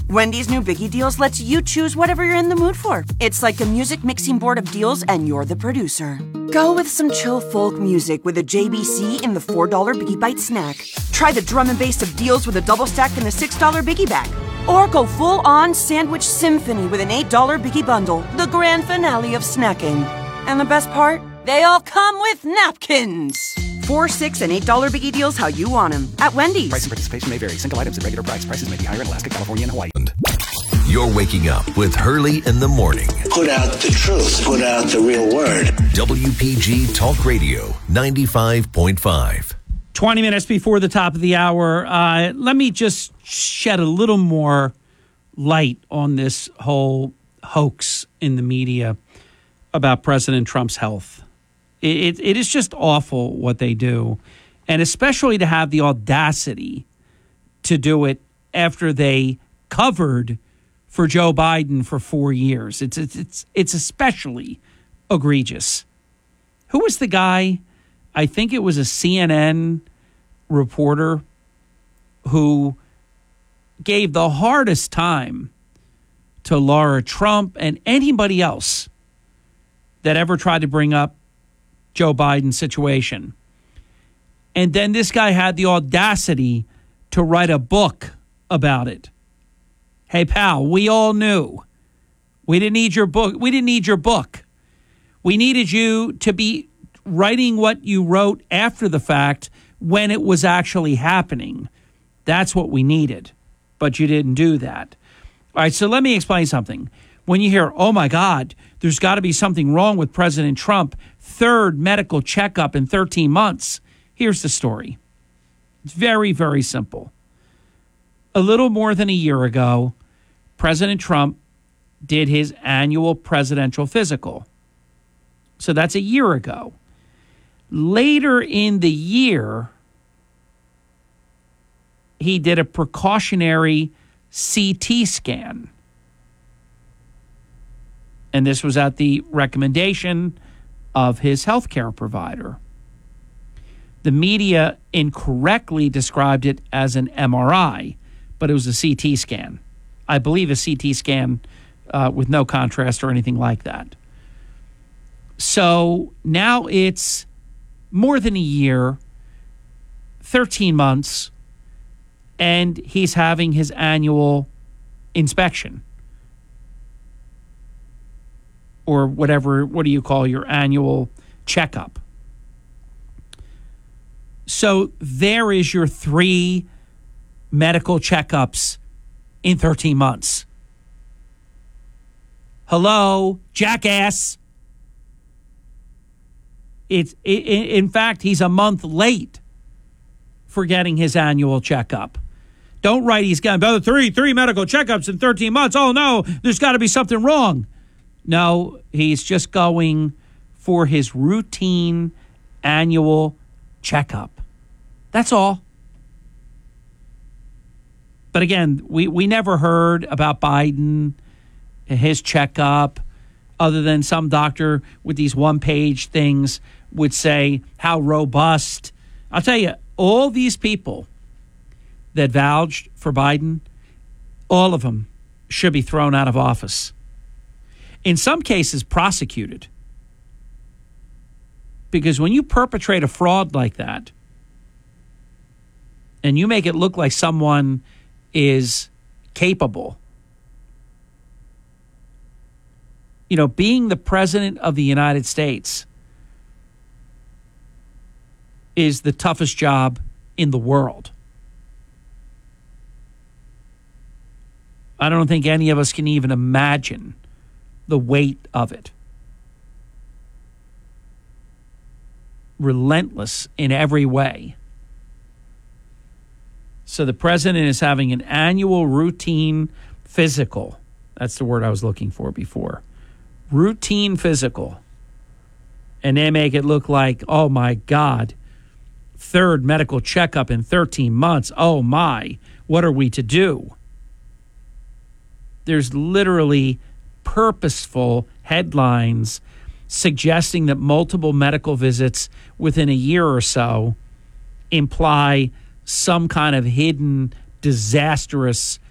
Wendy's new Biggie Deals lets you choose whatever you're in the mood for. It's like a music mixing board of deals, and you're the producer. Go with some chill folk music with a JBC in the $4 Biggie Bite snack. Try the drum and bass of deals with a double stack in the $6 Biggie Bag. Or go full-on sandwich symphony with an $8 Biggie Bundle, the grand finale of snacking. And the best part? They all come with napkins. $4, $6, and $8 Biggie Deals how you want them at Wendy's. Price and participation may vary. Single items at regular price. Prices may be higher in Alaska, California, and Hawaii. You're waking up with Hurley in the morning. Put out the truth. Put out the real word. WPG Talk Radio 95.5. 20 minutes before the top of the hour. Let me just shed a little more light on this whole hoax in the media about President Trump's health. It is just awful what they do, and especially to have the audacity to do it after they covered for Joe Biden for 4 years. It's especially egregious. Who was the guy? I think it was a CNN reporter who gave the hardest time to Laura Trump and anybody else that ever tried to bring up Joe Biden's situation. And then this guy had the audacity to write a book about it. Hey, pal, we all knew. We didn't need your book. We didn't need your book. We needed you to be writing what you wrote after the fact when it was actually happening. That's what we needed. But you didn't do that. All right, so let me explain something. When you hear, oh, my God, there's got to be something wrong with President Trump, third medical checkup in 13 months. Here's the story. It's very, very simple. A little more than a year ago, President Trump did his annual presidential physical. So that's a year ago. Later in the year, he did a precautionary CT scan. And this was at the recommendation of his healthcare provider. The media incorrectly described it as an MRI, but it was a CT scan. I believe a CT scan with no contrast or anything like that. So now it's more than a year, 13 months, and he's having his annual inspection. Or whatever, what do you call your annual checkup? So there is your 3 medical checkups in 13 months. Hello, jackass. In fact, he's a month late for getting his annual checkup. Don't write he's got another three medical checkups in 13 months. Oh, no, there's got to be something wrong. No, he's just going for his routine annual checkup. That's all. But again, we never heard about Biden, his checkup, other than some doctor with these one-page things would say how robust. I'll tell you, all these people that vouched for Biden, all of them should be thrown out of office. In some cases, prosecuted. Because when you perpetrate a fraud like that, and you make it look like someone is capable, you know, being the president of the United States is the toughest job in the world. I don't think any of us can even imagine the weight of it. Relentless in every way. So the president is having an annual routine physical. That's the word I was looking for before. Routine physical. And they make it look like, oh my God, third medical checkup in 13 months. Oh my, what are we to do? There's literally purposeful headlines suggesting that multiple medical visits within a year or so imply some kind of hidden, disastrous